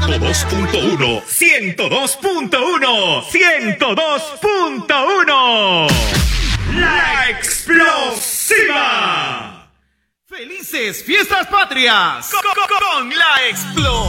102.1. 102.1. 102.1. La Explosiva. ¡Felices Fiestas Patrias! Con la Explosiva.